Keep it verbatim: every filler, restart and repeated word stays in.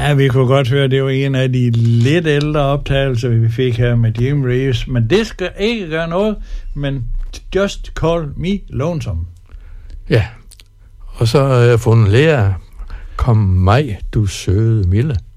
Ja, vi kunne godt høre, det var en af de lidt ældre optagelser, vi fik her med Jim Reeves. Men det skal ikke gøre noget, men Just Call Me Lonesome. Ja, og så har jeg fundet lærer. Kom mig, du søde Mille.